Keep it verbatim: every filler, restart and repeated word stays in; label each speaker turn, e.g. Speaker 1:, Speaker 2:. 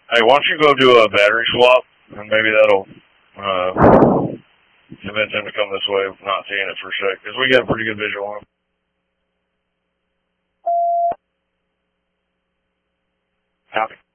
Speaker 1: Hey, why don't you go do a battery swap, and maybe that'll uh, convince him to come this way, not seeing it for a sec, because we got a pretty good visual on him. Copy.